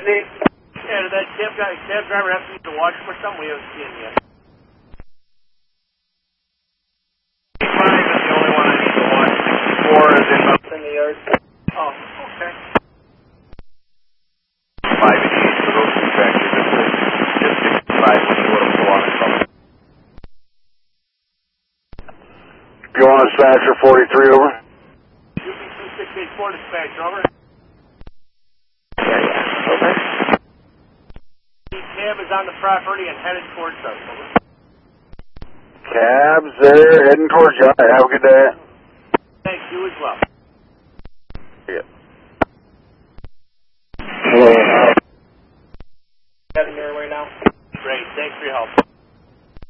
need? Yeah, did that cab driver have to use the washroom or something? We haven't seen him yet. 5 is the only one that needs the wash. 64 is in the yard. Oh, okay. 5 and 8 for those two factors. Just 65 when you put them to water trouble. You want dispatcher 43 over? UP2684 dispatch, over. Okay. The cab is on the property and headed towards us, over. Cabs there, heading towards you. Have a good day. Thank you as well. Yeah. Heading your way now. Great, thanks for your help.